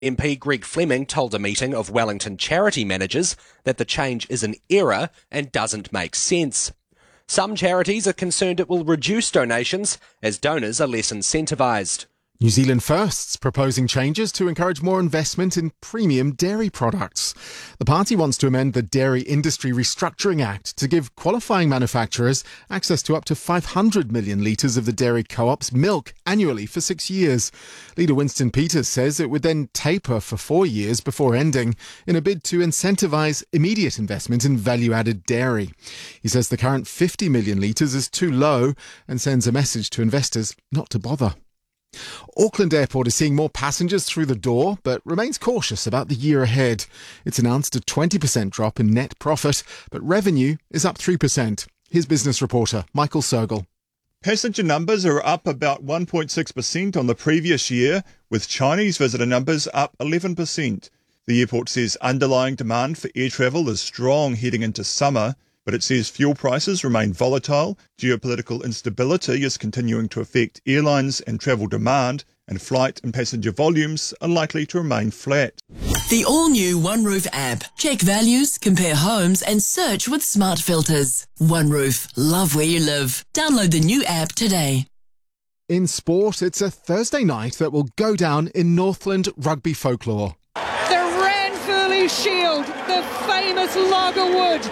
MP Greg Fleming told a meeting of Wellington charity managers that the change is an error and doesn't make sense. Some charities are concerned it will reduce donations as donors are less incentivised. New Zealand First's proposing changes to encourage more investment in premium dairy products. The party wants to amend the Dairy Industry Restructuring Act to give qualifying manufacturers access to up to 500 million litres of the dairy co-op's milk annually for 6 years. Leader Winston Peters says it would then taper for 4 years before ending in a bid to incentivise immediate investment in value-added dairy. He says the current 50 million litres is too low and sends a message to investors not to bother. Auckland Airport is seeing more passengers through the door, but remains cautious about the year ahead. It's announced a 20% drop in net profit, but revenue is up 3%. Here's business reporter Michael Sergel. Passenger numbers are up about 1.6% on the previous year, with Chinese visitor numbers up 11%. The airport says underlying demand for air travel is strong heading into summer, but it says fuel prices remain volatile, geopolitical instability is continuing to affect airlines and travel demand, and flight and passenger volumes are likely to remain flat. The all-new OneRoof app. Check values, compare homes and search with smart filters. OneRoof. Love where you live. Download the new app today. In sport, it's a Thursday night that will go down in Northland rugby folklore. The Ranfurly Shield, the famous Lagerwood,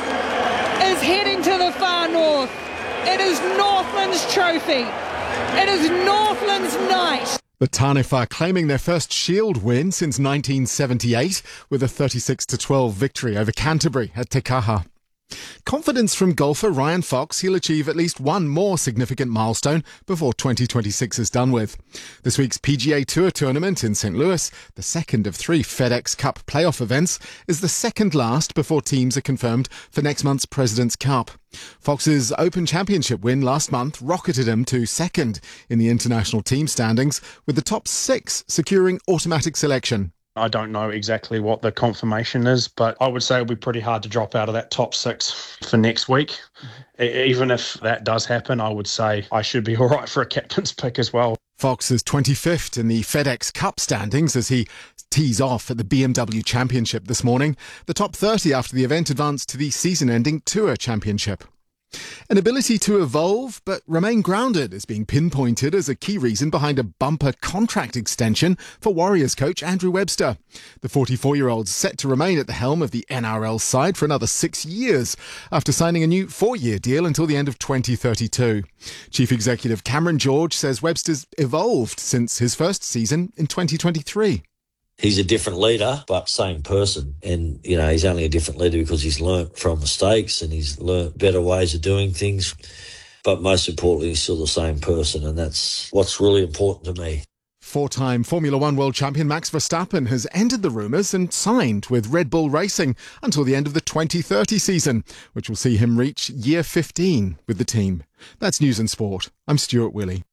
is heading to the far north. It is Northland's trophy. It is Northland's night. The Taniwha claiming their first Shield win since 1978 with a 36-12 victory over Canterbury at Te Kaha. Confidence from golfer Ryan Fox he'll achieve at least one more significant milestone before 2026 is done with. This week's PGA Tour tournament in St. Louis, the second of 3 FedEx Cup playoff events, is the second last before teams are confirmed for next month's President's Cup. Fox's Open Championship win last month rocketed him to second in the international team standings, with the top 6 securing automatic selection. I don't know exactly what the confirmation is, but I would say it'll be pretty hard to drop out of that top 6 for next week. Even if that does happen, I would say I should be all right for a captain's pick as well. Fox is 25th in the FedEx Cup standings as he tees off at the BMW Championship this morning. The top 30 after the event advanced to the season-ending Tour Championship. An ability to evolve but remain grounded is being pinpointed as a key reason behind a bumper contract extension for Warriors coach Andrew Webster. The 44-year-old's set to remain at the helm of the NRL side for another 6 years after signing a new 4-year deal until the end of 2032. Chief Executive Cameron George says Webster's evolved since his first season in 2023. He's a different leader, but same person. And, he's only a different leader because he's learnt from mistakes and he's learnt better ways of doing things. But most importantly, he's still the same person, and that's what's really important to me. 4-time Formula One world champion Max Verstappen has ended the rumours and signed with Red Bull Racing until the end of the 2030 season, which will see him reach year 15 with the team. That's News and Sport. I'm Stuart Willey.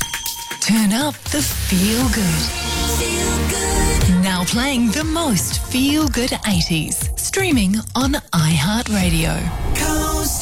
Turn up the feel good. Now playing the most feel-good 80s. Streaming on iHeartRadio.